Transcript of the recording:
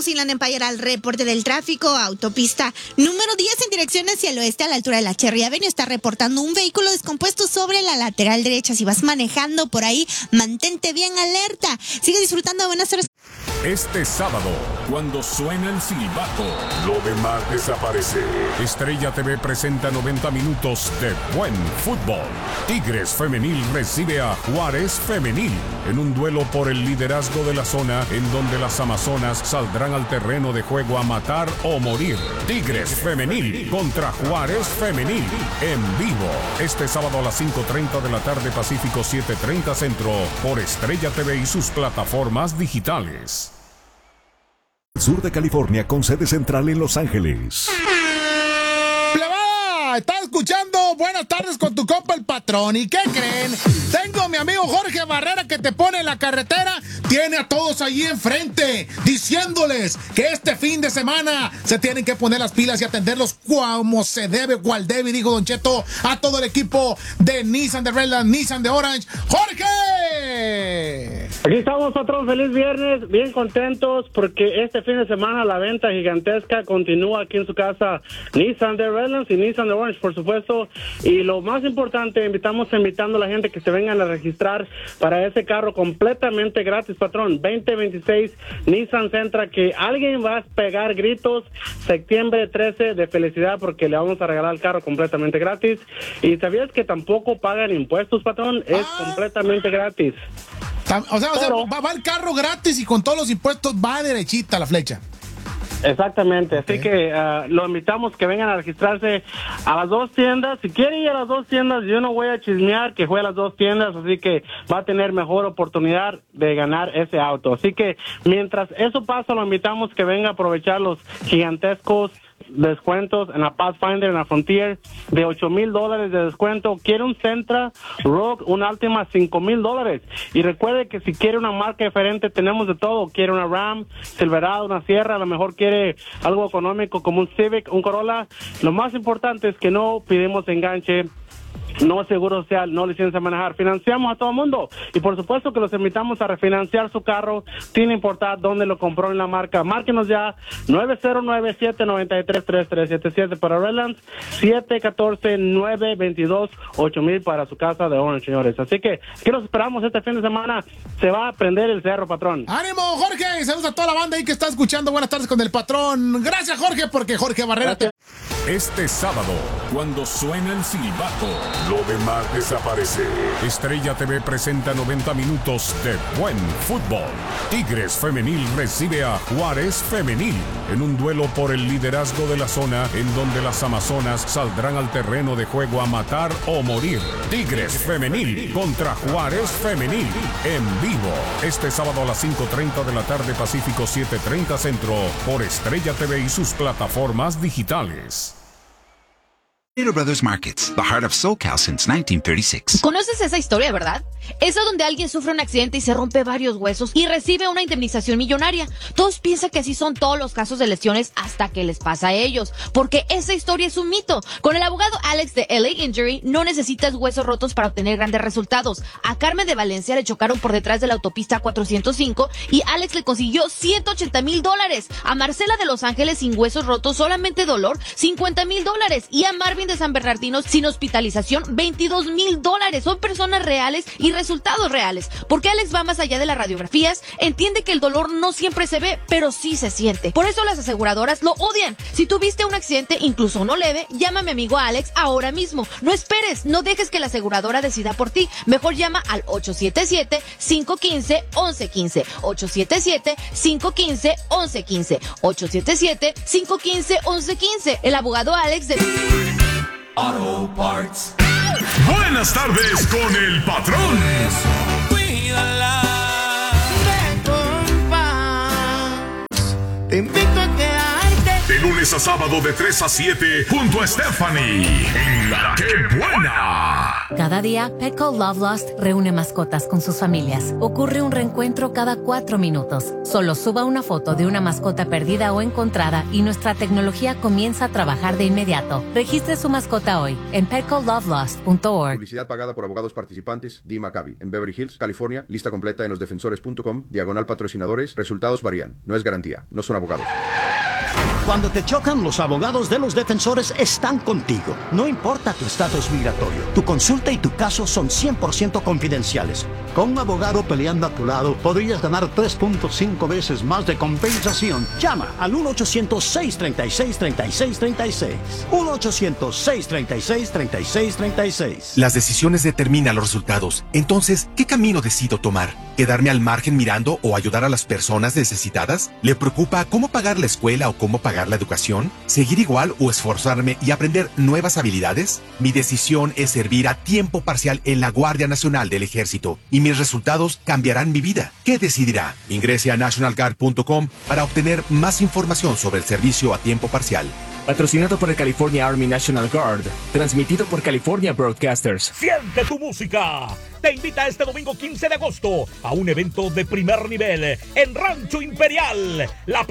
Vamos Inland Empire al reporte del tráfico. Autopista número 10 en dirección hacia el oeste a la altura de la Cherry Avenue está reportando un vehículo descompuesto sobre la lateral derecha. Si vas manejando por ahí, mantente bien alerta. Sigue disfrutando de buenas tardes. Este sábado, cuando suena el silbato, lo demás desaparece. Estrella TV presenta 90 minutos de buen fútbol. Tigres Femenil recibe a Juárez Femenil en un duelo por el liderazgo de la zona, en donde las amazonas saldrán al terreno de juego a matar o morir. Tigres Femenil contra Juárez Femenil en vivo. Este sábado a las 5:30 de la tarde Pacífico, 7:30 Centro, por Estrella TV y sus plataformas digitales. Sur de California con sede central en Los Ángeles. Estás escuchando Buenas Tardes con tu compa el patrón. ¿Y qué creen? Tengo a mi amigo Jorge Barrera que te pone en la carretera. Tiene a todos allí enfrente diciéndoles que este fin de semana se tienen que poner las pilas y atenderlos como se debe, cual debe, dijo Don Cheto, a todo el equipo de Nissan de Redland, Nissan de Orange. ¡Jorge! Aquí estamos, patrón. Feliz viernes, bien contentos porque este fin de semana la venta gigantesca continúa aquí en su casa. Nissan de Redlands y Nissan de Orange, por supuesto. Y lo más importante, invitando a la gente que se vengan a registrar para ese carro completamente gratis, patrón. 2026 Nissan Sentra, que alguien va a pegar gritos septiembre 13 de felicidad porque le vamos a regalar el carro completamente gratis. ¿Y sabías que tampoco pagan impuestos, patrón? Es completamente gratis. O sea, va el carro gratis y con todos los impuestos va derechita la flecha. Exactamente, así que lo invitamos que vengan a registrarse a las dos tiendas. Si quiere ir a las dos tiendas, yo no voy a chismear que fue a las dos tiendas, así que va a tener mejor oportunidad de ganar ese auto. Así que mientras eso pasa, lo invitamos que venga a aprovechar los gigantescos descuentos en la Pathfinder, en la Frontier, de $8,000 de descuento. Quiere un Sentra, Rogue, un Altima, $5,000. Y recuerde que si quiere una marca diferente, tenemos de todo. Quiere una Ram, Silverado, una Sierra, a lo mejor quiere algo económico como un Civic, un Corolla. Lo más importante es que no pidimos enganche, no seguro social, no licencia a manejar. Financiamos a todo el mundo. Y por supuesto que los invitamos a refinanciar su carro, sin importar dónde lo compró en la marca. Márquenos ya, 909-793-3377 para Redlands, 714-922-8000 para su casa de Orange, señores. Así que aquí los esperamos este fin de semana. Se va a prender el cerro, patrón. ¡Ánimo, Jorge! Saludos a toda la banda ahí que está escuchando Buenas Tardes con el patrón. Gracias, Jorge, porque Jorge Barrera Este sábado, cuando suena el silbato, lo demás desaparece. Estrella TV presenta 90 minutos de buen fútbol. Tigres Femenil recibe a Juárez Femenil en un duelo por el liderazgo de la zona, en donde las amazonas saldrán al terreno de juego a matar o morir. Tigres Femenil contra Juárez Femenil en vivo. Este sábado a las 5:30 de la tarde Pacífico, 7:30 Centro, por Estrella TV y sus plataformas digitales. Little Brothers Markets, the heart of SoCal since 1936. ¿Conoces esa historia, verdad? Esa donde alguien sufre un accidente y se rompe varios huesos y recibe una indemnización millonaria. Todos piensan que así son todos los casos de lesiones hasta que les pasa a ellos, porque esa historia es un mito. Con el abogado Alex de LA Injury no necesitas huesos rotos para obtener grandes resultados. A Carmen de Valencia le chocaron por detrás de la autopista 405 y Alex le consiguió $180,000. A Marcela de Los Ángeles sin huesos rotos, solamente dolor, $50,000. Y a Marvin de San Bernardino sin hospitalización, $22,000. Son personas reales y resultados reales, porque Alex va más allá de las radiografías, entiende que el dolor no siempre se ve, pero sí se siente. Por eso las aseguradoras lo odian. Si tuviste un accidente, incluso uno leve, llama a mi amigo Alex ahora mismo. No esperes, no dejes que la aseguradora decida por ti. Mejor llama al 877-515-1115. 877-515-1115. 877-515-1115. El abogado Alex de Auto Parts. Buenas tardes con el patrón. Cuídala de compas. Te invito a quedarte. De lunes a sábado de 3 a 7 junto a Stephanie en La Que Buena. Cada día, Petco Love Lost reúne mascotas con sus familias. Ocurre un reencuentro cada 4 minutos. Solo suba una foto de una mascota perdida o encontrada y nuestra tecnología comienza a trabajar de inmediato. Registre su mascota hoy en petcolovelost.org. Publicidad pagada por abogados participantes. Dee Maccabi, en Beverly Hills, California. Lista completa en losdefensores.com. /patrocinadores. Resultados varían. No es garantía. No son abogados. Cuando te chocan, los abogados de Los Defensores están contigo. No importa tu estatus migratorio, tu consulta y tu caso son 100% confidenciales. Con un abogado peleando a tu lado, podrías ganar 3.5 veces más de compensación. Llama al 1-800-636-3636. 1-800-636-3636. Las decisiones determinan los resultados. Entonces, ¿qué camino decido tomar? ¿Quedarme al margen mirando o ayudar a las personas necesitadas? ¿Le preocupa cómo pagar la escuela o cómo pagar la educación? ¿Seguir igual o esforzarme y aprender nuevas habilidades? Mi decisión es servir a tiempo parcial en la Guardia Nacional del Ejército y mis resultados cambiarán mi vida. ¿Qué decidirá? Ingrese a nationalguard.com para obtener más información sobre el servicio a tiempo parcial. Patrocinado por el California Army National Guard. Transmitido por California Broadcasters. ¡Siente tu música! Te invita este domingo 15 de agosto a un evento de primer nivel en Rancho Imperial. La